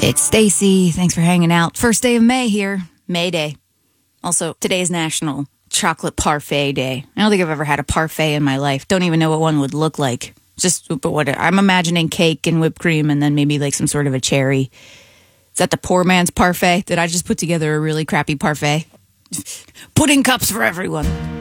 It's Stacy. Thanks for hanging out. First day of May here. May Day. Also, today is National Chocolate Parfait Day. I don't think I've ever had a parfait in my life. Don't even know what one would look like. But what I'm imagining cake and whipped cream and then maybe like some sort of a cherry. Is that the poor man's parfait? Did I just put together a really crappy parfait? Pudding cups for everyone.